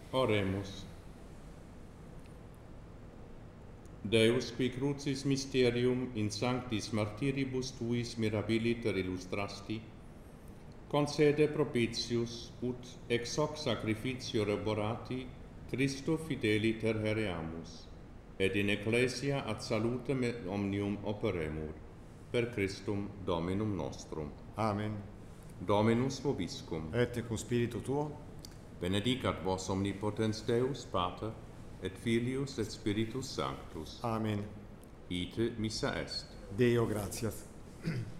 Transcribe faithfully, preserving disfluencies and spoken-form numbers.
Oremus. Deus qui crucis mysterium in sanctis martyribus tuis mirabiliter illustrasti, concede propitius ut ex hoc sacrificio reborati Christo fideliter hereamus, et in ecclesia ad salutem omnium operemur, per Christum Dominum nostrum. Amen. Dominus vobiscum. Et cum spiritu tuo. Benedicat vos omnipotens Deus, Pater, et Filius et Spiritus Sanctus. Amen. Ite missa est. Deo gratias.